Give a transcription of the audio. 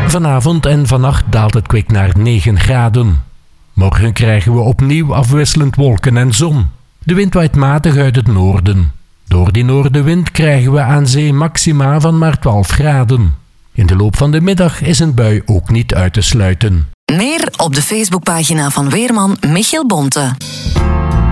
Vanavond en vannacht daalt het kwik naar 9 graden. Morgen krijgen we opnieuw afwisselend wolken en zon. De wind waait matig uit het noorden. Door die noordenwind krijgen we aan zee maxima van maar 12 graden. In de loop van de middag is een bui ook niet uit te sluiten. Meer op de Facebookpagina van weerman Michiel Bonte.